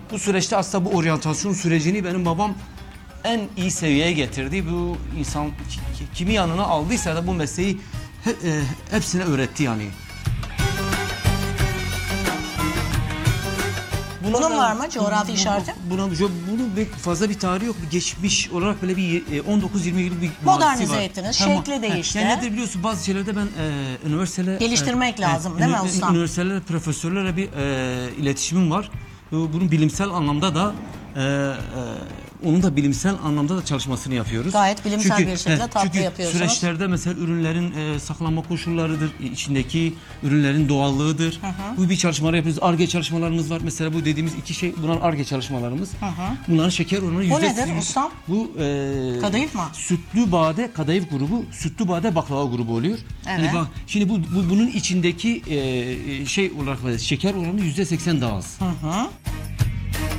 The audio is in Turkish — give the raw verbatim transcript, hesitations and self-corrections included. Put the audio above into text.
Bu süreçte aslında bu oryantasyon sürecini benim babam en iyi seviyeye getirdi. Bu insan kimi yanına aldıysa da bu mesleği he, e, hepsine öğretti yani. Bunun var mı coğrafi işareti? Buna, bunun bir, fazla bir tarihi yok. Bir geçmiş olarak böyle bir on dokuz yirmi yıllık bir Modernize var. ettiniz, Tamam. şekli değişti. Yani nedir biliyorsun, bazı şeylerde ben e, üniversiteler... Geliştirmek e, lazım e, değil mi ünü- ustam? Üniversitelerle, profesörlerle bir e, iletişimim var. Bunun bilimsel anlamda da e, e, onun da bilimsel anlamda da çalışmasını yapıyoruz. Gayet bilimsel çünkü, bir şekilde tatlı çünkü yapıyorsunuz. süreçlerde mesela ürünlerin e, saklanma koşullarıdır, içindeki ürünlerin doğallığıdır. Hı hı. Bu bir çalışmalar yapıyoruz. Ar-Ge çalışmalarımız var. Mesela bu dediğimiz iki şey, bunlar Ar-Ge çalışmalarımız. Hı hı. Bunların şeker oranı yüzde... Bu nedir ustam? Bu e, kadayıf mı? Sütlü bade kadayıf grubu, sütlü bade baklava grubu oluyor. Evet. Şimdi, bak, şimdi bu, bu bunun içindeki e, şey olarak şeker oranı yüzde seksen daha az. Hı hı.